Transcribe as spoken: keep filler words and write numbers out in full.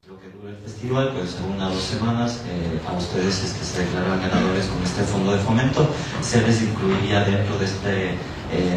Lo que dura el festival, puede ser una o dos semanas, eh, a ustedes que se declaran ganadores con este fondo de fomento, se les incluiría dentro de este eh,